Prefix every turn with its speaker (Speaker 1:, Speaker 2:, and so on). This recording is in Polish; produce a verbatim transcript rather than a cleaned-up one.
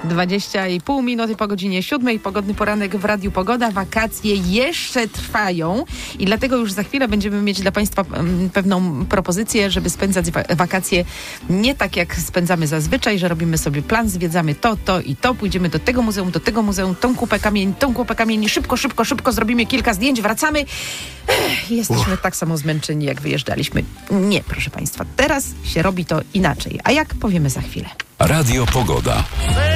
Speaker 1: dwadzieścia i pół minuty po godzinie siódmej. Pogodny poranek w Radiu Pogoda. Wakacje jeszcze trwają i dlatego już za chwilę będziemy mieć dla Państwa pewną propozycję, żeby spędzać wakacje nie tak jak spędzamy zazwyczaj, że robimy sobie plan, zwiedzamy to, to i to, pójdziemy do tego muzeum, do tego muzeum, tą kupę kamieni, tą kupę kamieni, szybko, szybko, szybko zrobimy kilka zdjęć, wracamy. Ech, jesteśmy Uch. tak samo zmęczeni, jak wyjeżdżaliśmy. Nie, proszę Państwa, teraz się robi to inaczej. A jak? Powiemy za chwilę.
Speaker 2: Radio Pogoda.